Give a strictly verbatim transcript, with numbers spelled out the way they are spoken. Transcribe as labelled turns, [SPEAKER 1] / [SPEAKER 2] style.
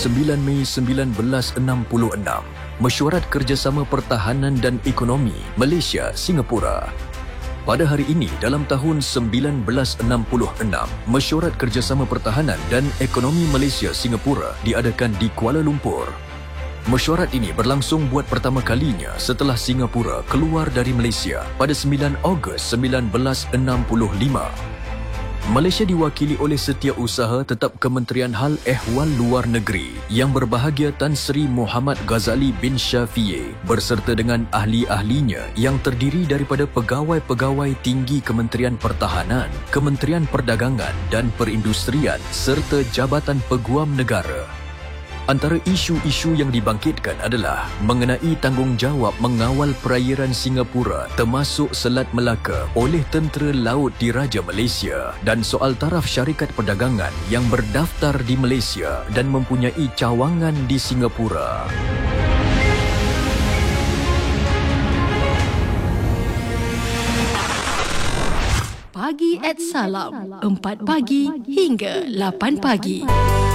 [SPEAKER 1] sembilan Mei seribu sembilan ratus enam puluh enam, Mesyuarat Kerjasama Pertahanan dan Ekonomi Malaysia-Singapura. Pada hari ini dalam tahun seribu sembilan ratus enam puluh enam, Mesyuarat Kerjasama Pertahanan dan Ekonomi Malaysia-Singapura diadakan di Kuala Lumpur. Mesyuarat ini berlangsung buat pertama kalinya setelah Singapura keluar dari Malaysia pada sembilan Ogos seribu sembilan ratus enam puluh lima. Malaysia diwakili oleh Setiausaha Tetap Kementerian Hal Ehwal Luar Negeri yang berbahagia Tan Sri Muhammad Ghazali bin Shafie berserta dengan ahli-ahlinya yang terdiri daripada pegawai-pegawai tinggi Kementerian Pertahanan, Kementerian Perdagangan dan Perindustrian serta Jabatan Peguam Negara. Antara isu-isu yang dibangkitkan adalah mengenai tanggungjawab mengawal perairan Singapura termasuk Selat Melaka oleh Tentera Laut Diraja Malaysia dan soal taraf syarikat perdagangan yang berdaftar di Malaysia dan mempunyai cawangan di Singapura.
[SPEAKER 2] Pagi at Salam, empat pagi hingga lapan pagi.